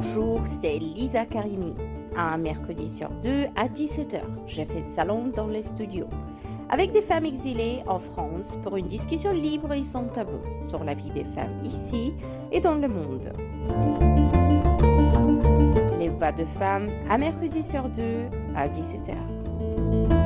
Bonjour, c'est Lisa Karimi. Un mercredi sur deux à 17h, je fais salon dans les studios avec des femmes exilées en France pour une discussion libre et sans tabou sur la vie des femmes ici et dans le monde. Les voix de femmes à mercredi sur deux à 17h.